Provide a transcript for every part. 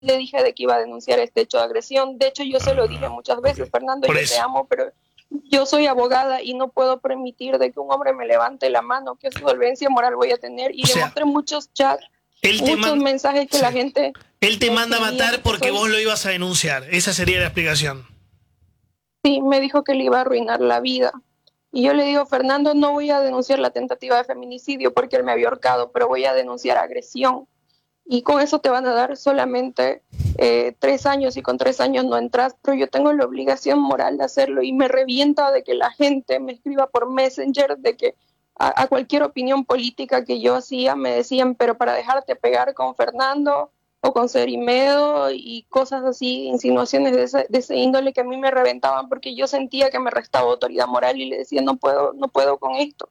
le dije de que iba a denunciar este hecho de agresión. De hecho, yo se lo dije muchas veces, Fernando, yo te amo, pero yo soy abogada y no puedo permitir de que un hombre me levante la mano. ¿Qué solvencia moral voy a tener? Y le mostré muchos chats, muchos mensajes que la gente... Él te manda a matar porque vos lo ibas a denunciar. Esa sería la explicación. Sí, me dijo que le iba a arruinar la vida. Y yo le digo, Fernando, no voy a denunciar la tentativa de feminicidio porque él me había ahorcado, pero voy a denunciar agresión. Y con eso te van a dar solamente 3 años y con 3 años no entras, pero yo tengo la obligación moral de hacerlo y me revienta de que la gente me escriba por Messenger, de que a cualquier opinión política que yo hacía me decían, pero para dejarte pegar con Fernando o con Cerimedo y cosas así, insinuaciones de ese índole que a mí me reventaban porque yo sentía que me restaba autoridad moral y le decía, no puedo con esto.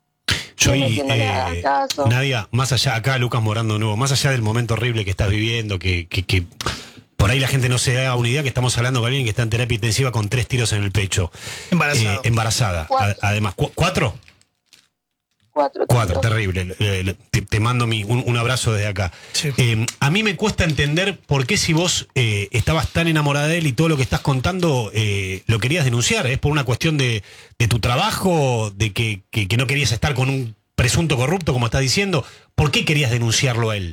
Nadia, más allá, acá Lucas Morando de nuevo, más allá del momento horrible que estás viviendo, que por ahí la gente no se da una idea que estamos hablando con alguien que está en terapia intensiva con 3 tiros en el pecho. Embarazada. Además, ¿4? 4, terrible. Te mando un abrazo desde acá. Sí. A mí me cuesta entender por qué si vos estabas tan enamorada de él y todo lo que estás contando lo querías denunciar. ¿Es por una cuestión de tu trabajo, de que no querías estar con un presunto corrupto, como estás diciendo? ¿Por qué querías denunciarlo a él?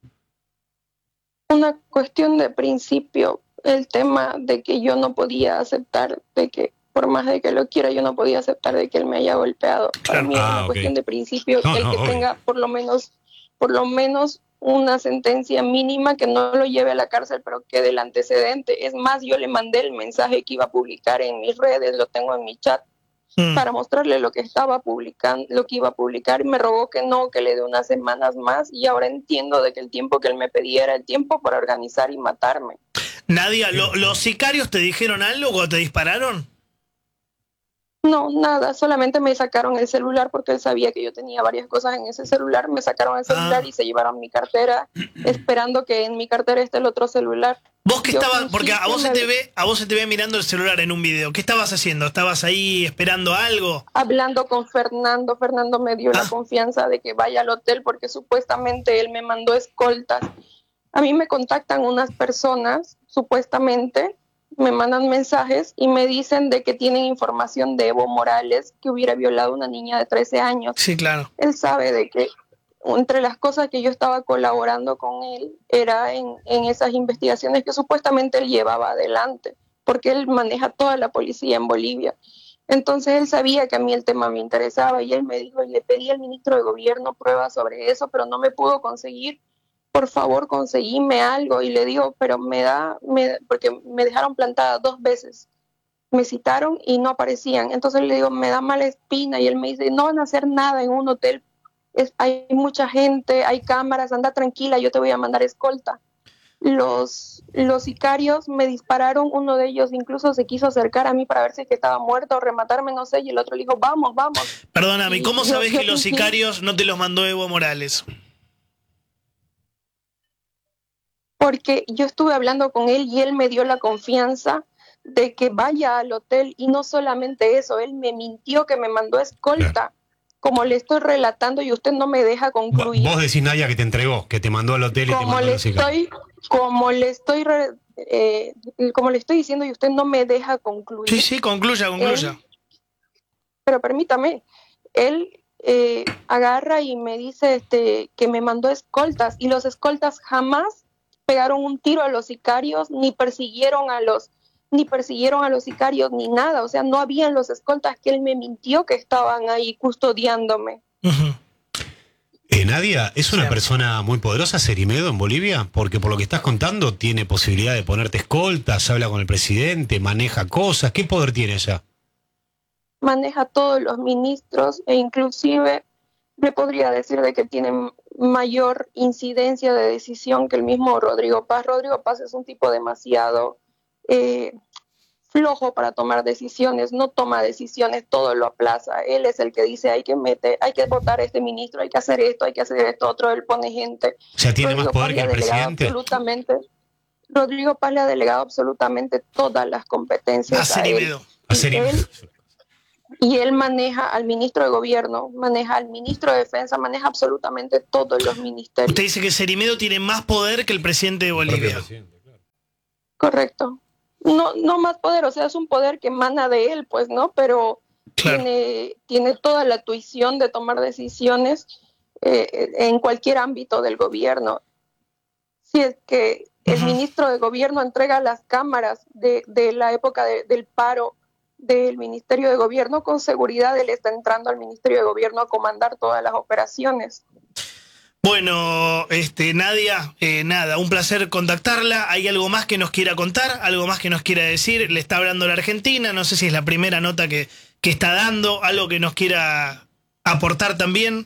Una cuestión de principio. El tema de que yo no podía aceptar de que por más de que lo quiera, yo no podía aceptar de que él me haya golpeado. Para mí es una cuestión de principio, el que tenga por lo menos una sentencia mínima, que no lo lleve a la cárcel, pero que del antecedente. Es más, yo le mandé el mensaje que iba a publicar en mis redes, lo tengo en mi chat, para mostrarle lo que estaba publicando, lo que iba a publicar, y me rogó que no, que le dé unas semanas más, y ahora entiendo de que el tiempo que él me pedía era el tiempo para organizar y matarme. Nadia, ¿los sicarios te dijeron algo cuando te dispararon? No, nada, solamente me sacaron el celular porque él sabía que yo tenía varias cosas en ese celular, me sacaron el celular y se llevaron mi cartera, esperando que en mi cartera esté el otro celular. ¿Vos qué estabas? Porque a vos se te ve mirando el celular en un video. ¿Qué estabas haciendo? ¿Estabas ahí esperando algo? Hablando con Fernando. Fernando me dio la confianza de que vaya al hotel porque supuestamente él me mandó escoltas. A mí me contactan unas personas, supuestamente, me mandan mensajes y me dicen de que tienen información de Evo Morales, que hubiera violado a una niña de 13 años. Sí, claro. Él sabe de que entre las cosas que yo estaba colaborando con él era en esas investigaciones que supuestamente él llevaba adelante, porque él maneja toda la policía en Bolivia. Entonces él sabía que a mí el tema me interesaba y él me dijo, y le pedí al ministro de gobierno pruebas sobre eso, pero no me pudo conseguir. Por favor, conseguime algo. Y le digo, pero porque me dejaron plantada 2 veces. Me citaron y no aparecían. Entonces le digo, me da mala espina. Y él me dice, no van a hacer nada en un hotel. Hay mucha gente, hay cámaras, anda tranquila, yo te voy a mandar escolta. Los sicarios me dispararon, uno de ellos incluso se quiso acercar a mí para ver si es que estaba muerto o rematarme, no sé, y el otro le dijo, vamos. Perdóname, ¿cómo sabés que los sicarios no te los mandó Evo Morales? Porque yo estuve hablando con él y él me dio la confianza de que vaya al hotel, y no solamente eso, él me mintió que me mandó escolta, como le estoy relatando y usted no me deja concluir. Vos decís, Nadia, que te entregó, que te mandó al hotel y te mandó a los sicarios. Como le estoy diciendo y usted no me deja concluir. Sí, concluya. Pero permítame, él agarra y me dice que me mandó escoltas, y los escoltas jamás pegaron un tiro a los sicarios, ni persiguieron a los sicarios, ni nada. O sea, no habían los escoltas, que él me mintió que estaban ahí custodiándome. Nadia, ¿es una persona muy poderosa, Cerimedo, en Bolivia? Porque por lo que estás contando, tiene posibilidad de ponerte escoltas, habla con el presidente, maneja cosas. ¿Qué poder tiene ella? Maneja todos los ministros e inclusive le podría decir de que tiene mayor incidencia de decisión que el mismo Rodrigo Paz. Rodrigo Paz es un tipo demasiado flojo para tomar decisiones, no toma decisiones, todo lo aplaza. Él es el que dice hay que votar a este ministro, hay que hacer esto otro, él pone gente. O sea, tiene más poder que el presidente. Absolutamente. Rodrigo Paz le ha delegado absolutamente todas las competencias a él. Y él maneja al ministro de gobierno, maneja al ministro de defensa, maneja absolutamente todos los ministerios. Usted dice que Cerimedo tiene más poder que el presidente de Bolivia. Correcto. No más poder, o sea, es un poder que emana de él, pues, ¿no? Pero Claro. tiene toda la tuición de tomar decisiones en cualquier ámbito del gobierno. Si es que el ministro de gobierno entrega las cámaras de la época del paro del Ministerio de Gobierno, con seguridad él está entrando al Ministerio de Gobierno a comandar todas las operaciones. Bueno, Nadia, nada, un placer contactarla. ¿Hay algo más que nos quiera contar? ¿Algo más que nos quiera decir? Le está hablando la Argentina, no sé si es la primera nota que está dando, algo que nos quiera aportar también.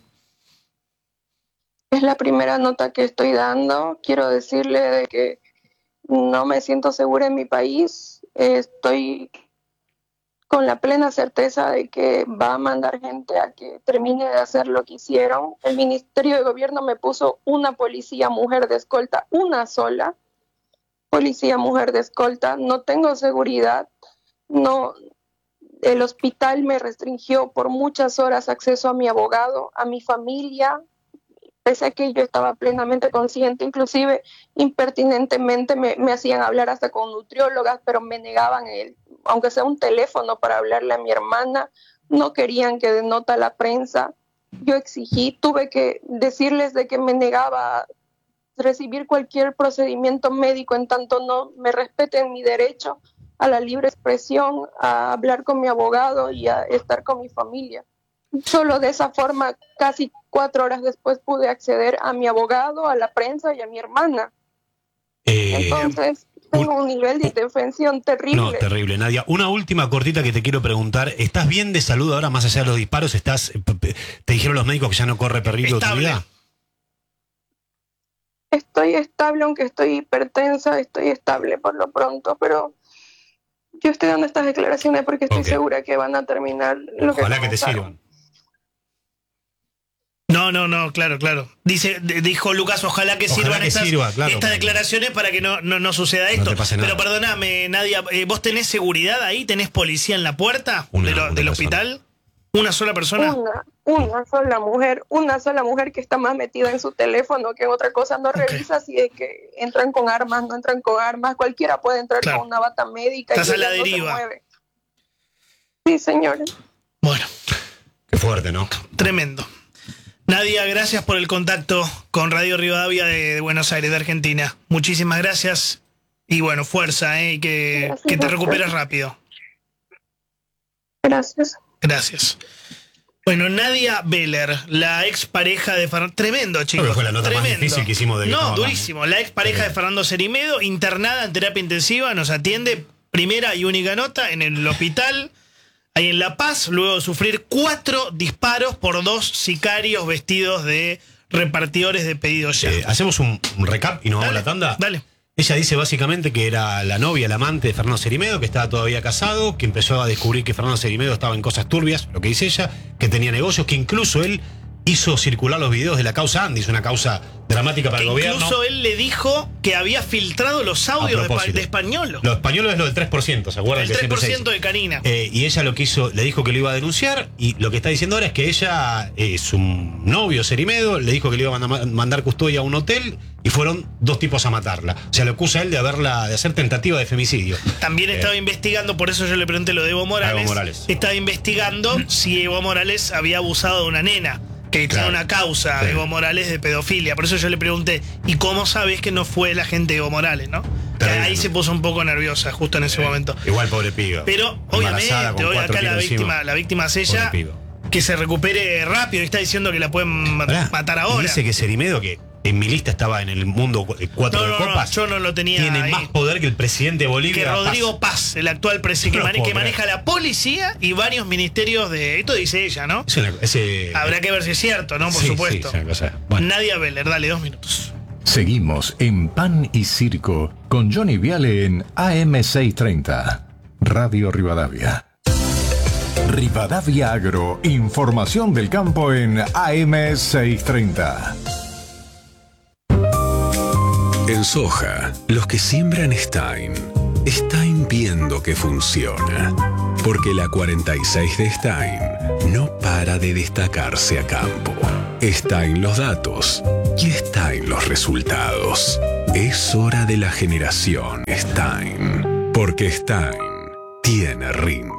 Es la primera nota que estoy dando. Quiero decirle de que no me siento segura en mi país. Estoy con la plena certeza de que va a mandar gente a que termine de hacer lo que hicieron. El Ministerio de Gobierno me puso una policía mujer de escolta, una sola policía mujer de escolta. No tengo seguridad. No, el hospital me restringió por muchas horas acceso a mi abogado, a mi familia, pese a que yo estaba plenamente consciente. Inclusive impertinentemente me hacían hablar hasta con nutriólogas, pero me negaban aunque sea un teléfono para hablarle a mi hermana. No querían que denota la prensa. Yo exigí, tuve que decirles de que me negaba a recibir cualquier procedimiento médico en tanto no me respeten mi derecho a la libre expresión, a hablar con mi abogado y a estar con mi familia. Solo de esa forma, casi 4 horas después, pude acceder a mi abogado, a la prensa y a mi hermana. Entonces, tengo un nivel de indefensión terrible. No, terrible, Nadia. Una última cortita que te quiero preguntar. ¿Estás bien de salud ahora, más allá de los disparos? ¿Te dijeron los médicos que ya no corre peligro de tu vida? Estoy estable, aunque estoy hipertensa, estoy estable por lo pronto, pero yo estoy dando estas declaraciones porque estoy segura que van a terminar lo que ojalá que te sirvan. No, claro. Dijo Lucas, ojalá que sirvan estas declaraciones para que no suceda esto. No pero perdóname, Nadia, ¿vos tenés seguridad ahí? ¿Tenés policía en la puerta del hospital? ¿Una sola persona? Una sola mujer que está más metida en su teléfono que en otra cosa. No revisa si es que entran con armas, no entran con armas. Cualquiera puede entrar con una bata médica. Estás a la deriva. Sí, señores. Bueno. Qué fuerte, ¿no? Tremendo. Nadia, gracias por el contacto con Radio Rivadavia de Buenos Aires, de Argentina. Muchísimas gracias y bueno, fuerza, y que te recuperes rápido. Gracias. Bueno, Nadia Beller, la expareja de Fernando... Tremendo, chicos. Fue la nota más difícil que hicimos de... No, durísimo. La expareja de Fernando Cerimedo, internada en terapia intensiva, nos atiende, primera y única nota, en el hospital... Ahí en La Paz, luego de sufrir 4 disparos por 2 sicarios vestidos de repartidores de pedidos ya. Hacemos un recap y nos vamos a la tanda. Dale. Ella dice básicamente que era la novia, la amante de Fernando Cerimedo, que estaba todavía casado, que empezó a descubrir que Fernando Cerimedo estaba en cosas turbias, lo que dice ella, que tenía negocios, que incluso él hizo circular los videos de la causa Andes, una causa dramática para el gobierno. Incluso él le dijo que había filtrado los audios de Españolo. Lo Españolo es lo del 3%, ¿se acuerdan? El 3% de Karina. Y ella le dijo que lo iba a denunciar, y lo que está diciendo ahora es que ella, su novio Cerimedo, le dijo que le iba a mandar custodia a un hotel, y fueron 2 tipos a matarla. O sea, lo acusa él de hacer tentativa de femicidio. También estaba investigando, por eso yo le pregunté lo de Evo Morales. Estaba investigando si Evo Morales había abusado de una nena. Que tiene una causa de Evo Morales de pedofilia. Por eso yo le pregunté, ¿y cómo sabes que no fue la gente de Evo Morales, no? Ahí se puso un poco nerviosa justo en ese momento. Igual pobre piba. Pero obviamente hoy acá la víctima es ella, que se recupere rápido, y está diciendo que la pueden matar ahora. Dice que Cerimedo, que en mi lista estaba en el mundo 4 de copas. Yo no lo tenía. Tiene ahí más poder que el presidente de Bolivia. Que Rodrigo Paz, el actual presidente, que maneja la policía y varios ministerios de... Esto dice ella, ¿no? Habrá que ver si es cierto, ¿no? Por supuesto. Bueno. Nadia Beller, dale 2 minutos. Seguimos en Pan y Circo con Johnny Viale en AM630. Radio Rivadavia. Rivadavia Agro, información del campo en AM630. En soja, los que siembran Stein viendo que funciona. Porque la 46 de Stein no para de destacarse a campo. Stein los datos y Stein los resultados. Es hora de la generación Stein, porque Stein tiene rinde.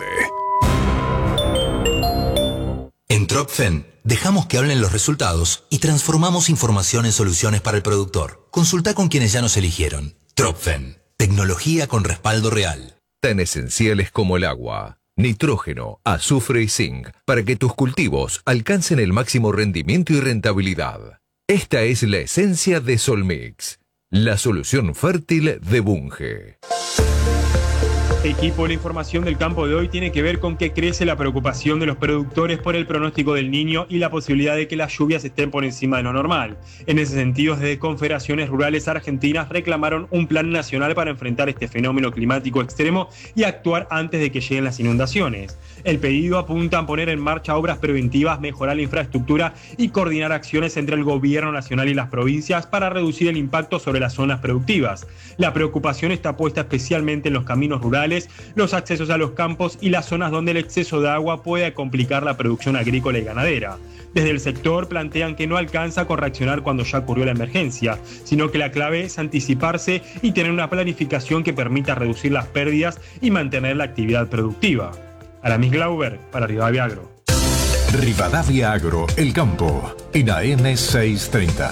En Tropfen, dejamos que hablen los resultados y transformamos información en soluciones para el productor. Consulta con quienes ya nos eligieron. Tropfen, tecnología con respaldo real. Tan esenciales como el agua, nitrógeno, azufre y zinc para que tus cultivos alcancen el máximo rendimiento y rentabilidad. Esta es la esencia de Solmix, la solución fértil de Bunge. Equipo, la información del campo de hoy tiene que ver con que crece la preocupación de los productores por el pronóstico del Niño y la posibilidad de que las lluvias estén por encima de lo normal. En ese sentido, desde Confederaciones Rurales Argentinas reclamaron un plan nacional para enfrentar este fenómeno climático extremo y actuar antes de que lleguen las inundaciones. El pedido apunta a poner en marcha obras preventivas, mejorar la infraestructura y coordinar acciones entre el gobierno nacional y las provincias para reducir el impacto sobre las zonas productivas. La preocupación está puesta especialmente en los caminos rurales, los accesos a los campos y las zonas donde el exceso de agua puede complicar la producción agrícola y ganadera. Desde el sector plantean que no alcanza con reaccionar cuando ya ocurrió la emergencia, sino que la clave es anticiparse y tener una planificación que permita reducir las pérdidas y mantener la actividad productiva. Aramis Glauber, para Rivadavia Agro. Rivadavia Agro, el campo, en AM630.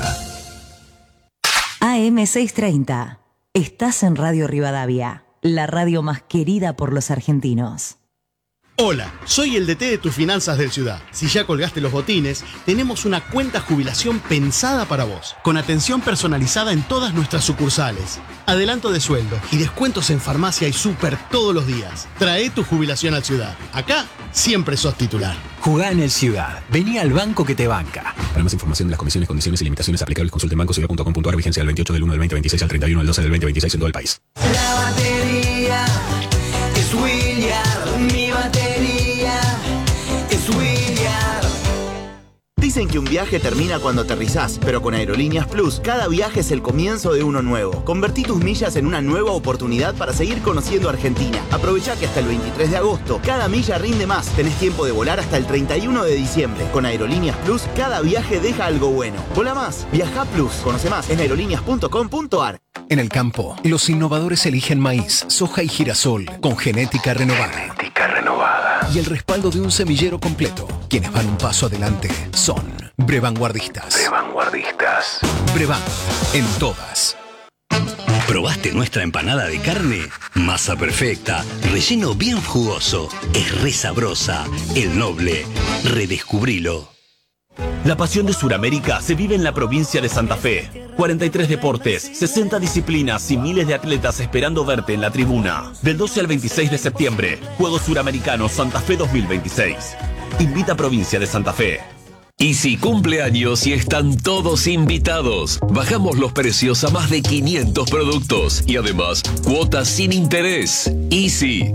AM630. Estás en Radio Rivadavia, la radio más querida por los argentinos. Hola, soy el DT de tus finanzas del Ciudad. Si ya colgaste los botines, tenemos una cuenta jubilación pensada para vos, con atención personalizada en todas nuestras sucursales, adelanto de sueldo y descuentos en farmacia y súper todos los días. Trae tu jubilación al Ciudad. Acá siempre sos titular. Jugá en el Ciudad. Vení al banco que te banca. Para más información de las comisiones, condiciones y limitaciones aplicables, consulte en bancociudad.com.ar. Vigencia del 28 del 1 del 2026 al 31 del 12 del 2026 en todo el país. La batería es William. Mi batería es William. Dicen que un viaje termina cuando aterrizás, pero con Aerolíneas Plus, cada viaje es el comienzo de uno nuevo. Convertí tus millas en una nueva oportunidad para seguir conociendo Argentina. Aprovechá que hasta el 23 de agosto, cada milla rinde más. Tenés tiempo de volar hasta el 31 de diciembre. Con Aerolíneas Plus, cada viaje deja algo bueno. Vola más, viaja Plus. Conoce más en aerolíneas.com.ar. En el campo, los innovadores eligen maíz, soja y girasol con genética renovada. Y el respaldo de un semillero completo. Quienes van un paso adelante son Brevanguardistas. Brevan, en todas. ¿Probaste nuestra empanada de carne? Masa perfecta, relleno bien jugoso, es re sabrosa, el Noble. Redescubrilo. La pasión de Sudamérica se vive en la provincia de Santa Fe. 43 deportes, 60 disciplinas y miles de atletas esperando verte en la tribuna. Del 12 al 26 de septiembre, Juegos Suramericanos Santa Fe 2026. Invita Provincia de Santa Fe. Easy cumpleaños y están todos invitados. Bajamos los precios a más de 500 productos y además cuotas sin interés. Easy.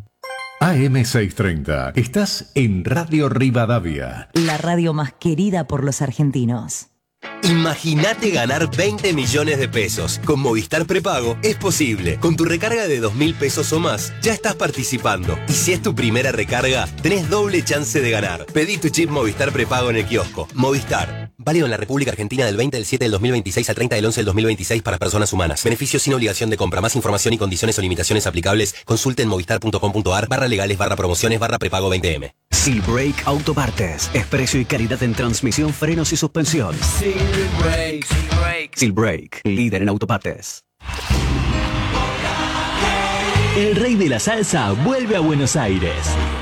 AM630. Estás en Radio Rivadavia, la radio más querida por los argentinos. Imagínate ganar 20 millones de pesos. Con Movistar Prepago es posible. Con tu recarga de 2.000 pesos o más, ya estás participando. Y si es tu primera recarga, tenés doble chance de ganar. Pedí tu chip Movistar Prepago en el kiosco. Movistar. Válido en la República Argentina del 20 del 7 del 2026 al 30 del 11 del 2026 para personas humanas. Beneficios sin obligación de compra. Más información y condiciones o limitaciones aplicables. Consulte en movistar.com.ar/legales/prepago 20M. Silbrake Autopartes. Es precio y calidad en transmisión, frenos y suspensión. Silbrake, líder en autopartes. El rey de la salsa vuelve a Buenos Aires.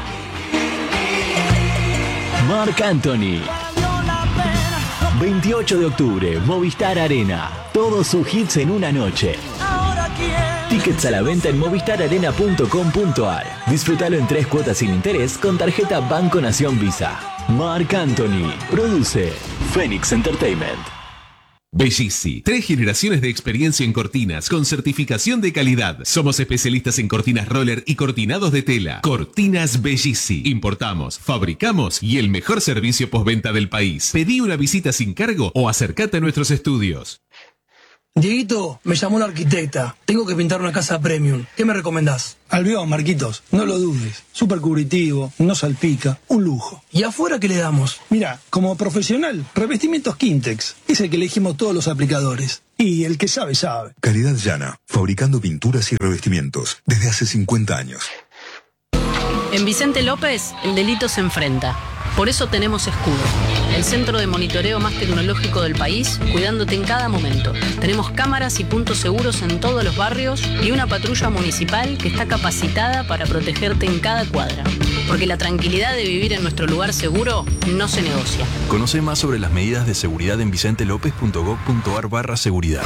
Marc Anthony. 28 de octubre, Movistar Arena. Todos sus hits en una noche. Tickets a la venta en movistararena.com.ar. Disfrútalo en 3 cuotas sin interés con tarjeta Banco Nación Visa. Marc Anthony. Produce Phoenix Entertainment. Bellisi, 3 generaciones de experiencia en cortinas con certificación de calidad. Somos especialistas en cortinas roller y cortinados de tela. Cortinas Bellisi. Importamos, fabricamos y el mejor servicio postventa del país. Pedí una visita sin cargo o acércate a nuestros estudios. Dieguito, me llamó la arquitecta. Tengo que pintar una casa premium. ¿Qué me recomendás? Albión, Marquitos. No lo dudes. Súper cubritivo, no salpica, un lujo. ¿Y afuera qué le damos? Mira, como profesional, revestimientos Quintex. Es el que elegimos todos los aplicadores. Y el que sabe, sabe. Calidad Llana, fabricando pinturas y revestimientos desde hace 50 años. En Vicente López, el delito se enfrenta. Por eso tenemos Escudo, el centro de monitoreo más tecnológico del país, cuidándote en cada momento. Tenemos cámaras y puntos seguros en todos los barrios y una patrulla municipal que está capacitada para protegerte en cada cuadra. Porque la tranquilidad de vivir en nuestro lugar seguro no se negocia. Conoce más sobre las medidas de seguridad en vicentelopez.gov.ar/seguridad.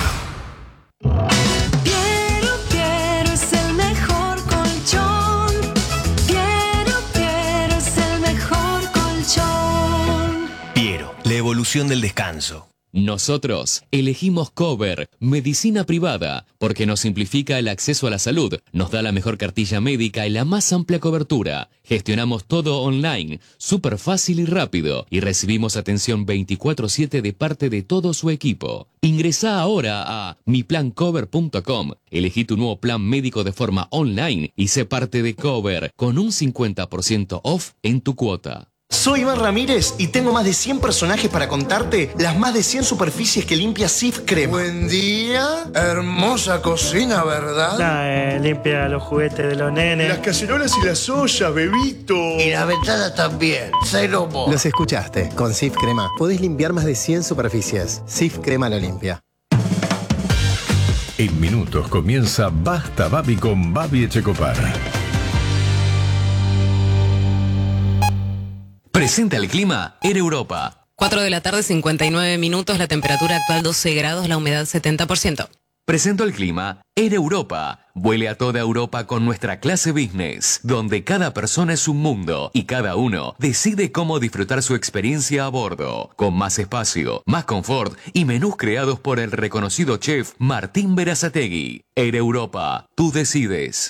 La evolución del descanso. Nosotros elegimos Cover, medicina privada, porque nos simplifica el acceso a la salud, nos da la mejor cartilla médica y la más amplia cobertura. Gestionamos todo online, súper fácil y rápido, y recibimos atención 24/7 de parte de todo su equipo. Ingresá ahora a miplancover.com, elegí tu nuevo plan médico de forma online y sé parte de Cover, con un 50% off en tu cuota. Soy Iván Ramírez y tengo más de 100 personajes para contarte las más de 100 superficies que limpia Sif Crema. Buen día, hermosa cocina, ¿verdad? Limpia los juguetes de los nenes. Las cacerolas y las ollas, bebito. Y las ventanas también, cero vos. Los escuchaste, con Sif Crema podés limpiar más de 100 superficies. Sif Crema lo limpia. En minutos comienza Basta Babi con Babi Echecopar. Presenta el clima Air Europa. 4 de la tarde, 59 minutos, la temperatura actual 12 grados, la humedad 70%. Presento el clima Air Europa. Vuele a toda Europa con nuestra clase business, donde cada persona es un mundo y cada uno decide cómo disfrutar su experiencia a bordo, con más espacio, más confort y menús creados por el reconocido chef Martín Berazategui. Air Europa, tú decides.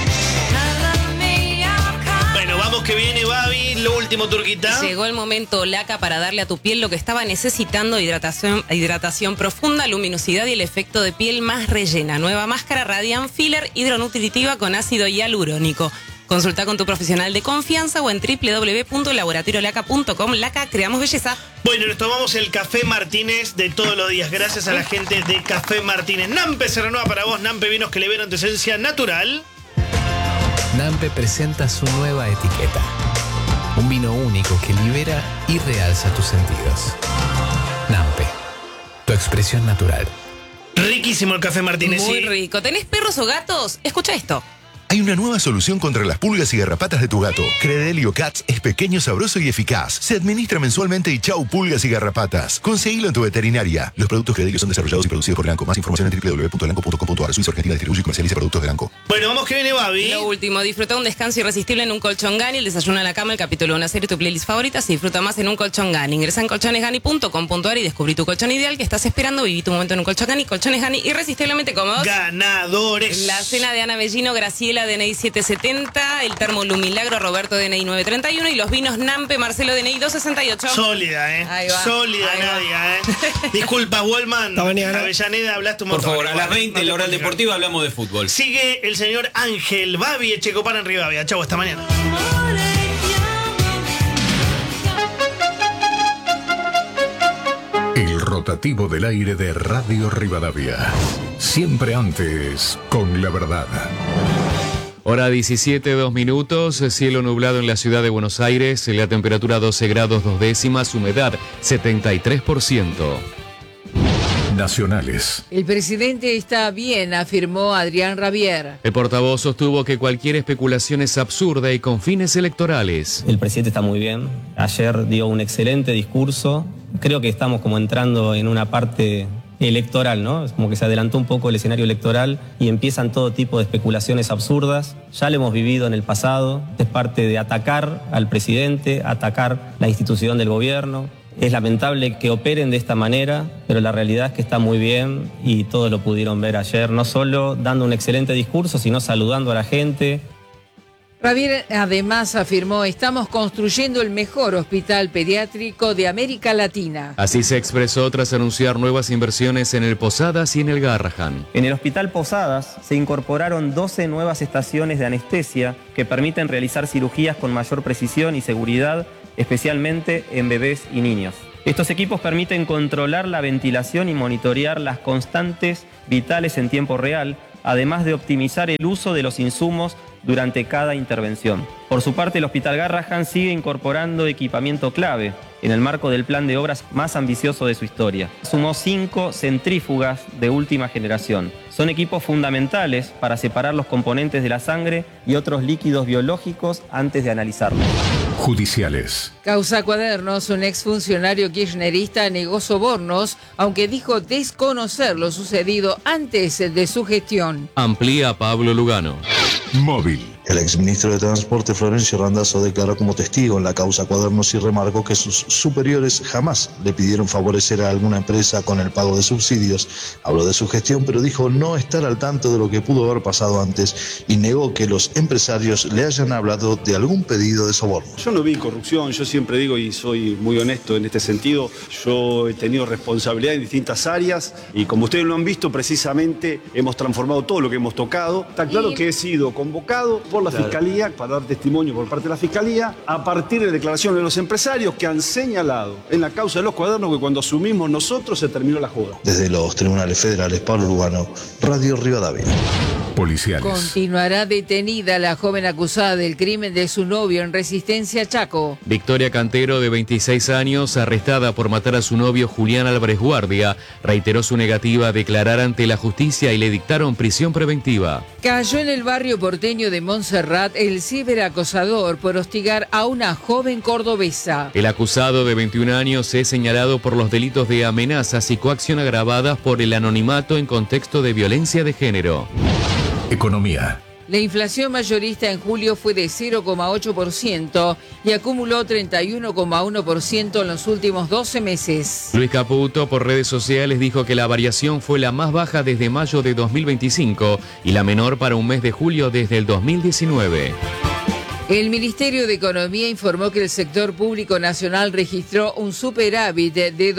Vamos que viene, Babi, lo último, Turquita. Llegó el momento, Laca, para darle a tu piel lo que estaba necesitando: hidratación profunda, luminosidad y el efecto de piel más rellena. Nueva máscara Radiant Filler hidronutritiva con ácido hialurónico. Consulta con tu profesional de confianza o en www.laboratoriolaca.com. Laca, creamos belleza. Bueno, nos tomamos el Café Martínez de todos los días. Gracias a la gente de Café Martínez. Nampe se renueva para vos. Nampe, vinos que le vieron tu esencia natural. Nampe presenta su nueva etiqueta. Un vino único que libera y realza tus sentidos. Nampe, tu expresión natural. Riquísimo el Café Martínez. Muy rico. ¿Tenés perros o gatos? Escucha esto. Hay una nueva solución contra las pulgas y garrapatas de tu gato. Credelio Cats es pequeño, sabroso y eficaz. Se administra mensualmente y chau pulgas y garrapatas. Conseguilo en tu veterinaria. Los productos Credelio son desarrollados y producidos por Elanco. Más información en www.elanco.com.ar. Suiza Argentina distribuye y comercializa productos de Elanco. Bueno, vamos que viene, Babi. Lo último, disfruta un descanso irresistible en un colchón Gani. El desayuno a la cama, el capítulo de una serie, tu playlist favorita. Se disfruta más en un colchón Gani. Ingresa en colchonesgani.com.ar y descubrí tu colchón ideal que estás esperando. Viví tu momento en un colchón Gani. Colchones Gani, irresistiblemente cómodos. Ganadores. La cena de Ana Bellino, Graciela, DNI 770. El termo Lumilagro, Roberto, DNI 931. Y los vinos Nampe, Marcelo, DNI 268. Sólida, Ahí va. Sólida, Nadia, Disculpa, Wallman. Avellaneda, hablaste un montón. Por favor, a las 20 en la Oral Deportiva hablamos de fútbol. Sigue el señor Ángel Babi Echecopar en Rivadavia. Chau, hasta mañana. El rotativo del aire de Radio Rivadavia. Siempre antes, con la verdad. Hora 17, 2 minutos, cielo nublado en la ciudad de Buenos Aires, la temperatura 12 grados 2 décimas, humedad 73%. Nacionales. El presidente está bien, afirmó Adrián Rabier. El portavoz sostuvo que cualquier especulación es absurda y con fines electorales. El presidente está muy bien. Ayer dio un excelente discurso. Creo que estamos como entrando en una parte electoral, ¿no? Es como que se adelantó un poco el escenario electoral y empiezan todo tipo de especulaciones absurdas. Ya lo hemos vivido en el pasado. Es parte de atacar al presidente, atacar la institución del gobierno. Es lamentable que operen de esta manera, pero la realidad es que está muy bien y todos lo pudieron ver ayer, no solo dando un excelente discurso, sino saludando a la gente. Rabier además afirmó: estamos construyendo el mejor hospital pediátrico de América Latina. Así se expresó tras anunciar nuevas inversiones en el Posadas y en el Garrahan. En el Hospital Posadas se incorporaron 12 nuevas estaciones de anestesia que permiten realizar cirugías con mayor precisión y seguridad, especialmente en bebés y niños. Estos equipos permiten controlar la ventilación y monitorear las constantes vitales en tiempo real, además de optimizar el uso de los insumos durante cada intervención. Por su parte, el Hospital Garrahan sigue incorporando equipamiento clave en el marco del plan de obras más ambicioso de su historia. Sumó 5 centrífugas de última generación. Son equipos fundamentales para separar los componentes de la sangre y otros líquidos biológicos antes de analizarlos. Judiciales. Causa Cuadernos, un exfuncionario kirchnerista negó sobornos, aunque dijo desconocer lo sucedido antes de su gestión. Amplía Pablo Lugano. Móvil. El exministro de Transporte Florencio Randazzo declaró como testigo en la causa Cuadernos y remarcó que sus superiores jamás le pidieron favorecer a alguna empresa con el pago de subsidios. Habló de su gestión, pero dijo no estar al tanto de lo que pudo haber pasado antes y negó que los empresarios le hayan hablado de algún pedido de soborno. Yo no vi corrupción, yo siempre digo y soy muy honesto en este sentido, yo he tenido responsabilidad en distintas áreas y como ustedes lo han visto precisamente hemos transformado todo lo que hemos tocado. Está claro que he sido convocado por la Fiscalía para dar testimonio por parte de la Fiscalía a partir de declaraciones de los empresarios que han señalado en la causa de los cuadernos que cuando asumimos nosotros se terminó la joda. Desde los tribunales federales, Pablo Lugano, Radio Rivadavia. Policiales. Continuará detenida la joven acusada del crimen de su novio en Resistencia, Chaco. Victoria Cantero, de 26 años, arrestada por matar a su novio Julián Álvarez Guardia, reiteró su negativa a declarar ante la justicia y le dictaron prisión preventiva. Cayó en el barrio porteño de Montserrat el ciberacosador por hostigar a una joven cordobesa. El acusado, de 21 años, es señalado por los delitos de amenazas y coacción agravadas por el anonimato en contexto de violencia de género. Economía. La inflación mayorista en julio fue de 0,8% y acumuló 31,1% en los últimos 12 meses. Luis Caputo, por redes sociales, dijo que la variación fue la más baja desde mayo de 2025 y la menor para un mes de julio desde el 2019. El Ministerio de Economía informó que el sector público nacional registró un superávit de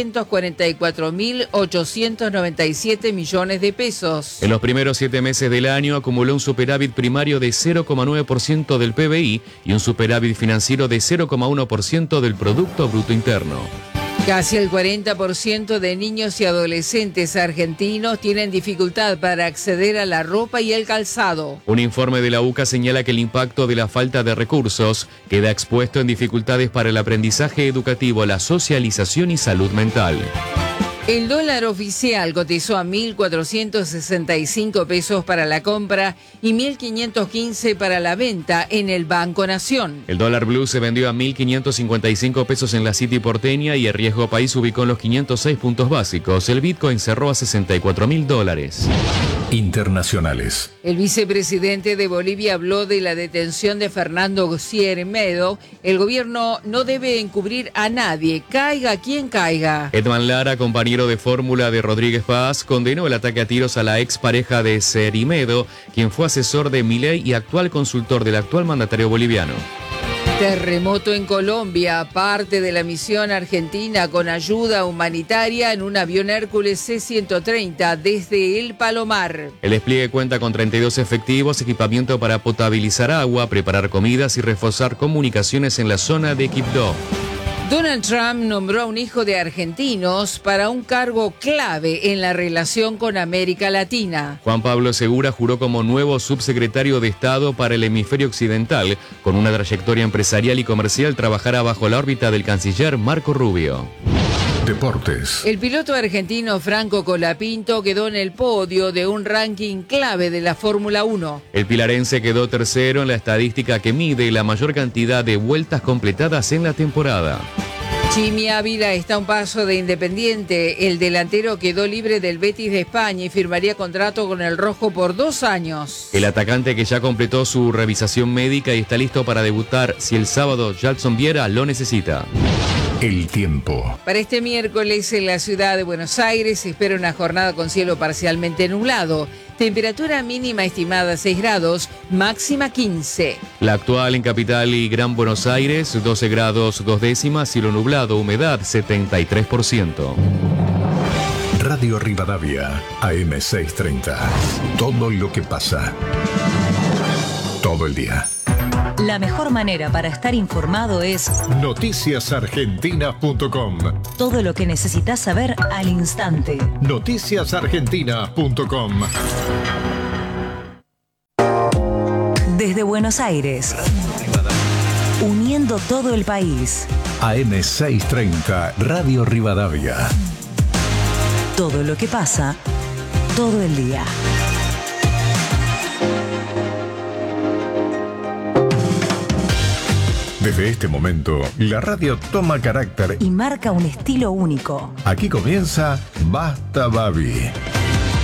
244.897 millones de pesos. En los primeros 7 meses del año acumuló un superávit primario de 0,9% del PBI y un superávit financiero de 0,1% del Producto Bruto Interno. Casi el 40% de niños y adolescentes argentinos tienen dificultad para acceder a la ropa y el calzado. Un informe de la UCA señala que el impacto de la falta de recursos queda expuesto en dificultades para el aprendizaje educativo, la socialización y salud mental. El dólar oficial cotizó a 1.465 pesos para la compra y 1.515 para la venta en el Banco Nación. El dólar blue se vendió a 1.555 pesos en la City porteña y el riesgo país ubicó en los 506 puntos básicos. El Bitcoin cerró a $64.000. Internacionales. El vicepresidente de Bolivia habló de la detención de Fernando Siermedo. El gobierno no debe encubrir a nadie, caiga quien caiga. Edman Lara, compañero de fórmula de Rodríguez Paz, condenó el ataque a tiros a la expareja de Siermedo, quien fue asesor de Milei y actual consultor del actual mandatario boliviano. Terremoto en Colombia, parte de la misión argentina con ayuda humanitaria en un avión Hércules C-130 desde El Palomar. El despliegue cuenta con 32 efectivos, equipamiento para potabilizar agua, preparar comidas y reforzar comunicaciones en la zona de Quibdó. Donald Trump nombró a un hijo de argentinos para un cargo clave en la relación con América Latina. Juan Pablo Segura juró como nuevo subsecretario de Estado para el hemisferio occidental. Con una trayectoria empresarial y comercial, trabajará bajo la órbita del canciller Marco Rubio. Deportes. El piloto argentino Franco Colapinto quedó en el podio de un ranking clave de la Fórmula 1. El pilarense quedó tercero en la estadística que mide la mayor cantidad de vueltas completadas en la temporada. Jimmy Ávila está a un paso de Independiente. El delantero quedó libre del Betis de España y firmaría contrato con el rojo por 2 años. El atacante, que ya completó su revisación médica y está listo para debutar si el sábado Jackson Viera lo necesita. El tiempo. Para este miércoles en la ciudad de Buenos Aires se espera una jornada con cielo parcialmente nublado. Temperatura mínima estimada 6 grados, máxima 15. La actual en Capital y Gran Buenos Aires, 12 grados 2 décimas, cielo nublado, humedad 73%. Radio Rivadavia, AM630. Todo lo que pasa. Todo el día. La mejor manera para estar informado es noticiasargentinas.com. Todo lo que necesitas saber al instante. noticiasargentinas.com. Desde Buenos Aires, uniendo todo el país. AM630, Radio Rivadavia. Todo lo que pasa, todo el día. Desde este momento, la radio toma carácter y marca un estilo único. Aquí comienza Basta Babi.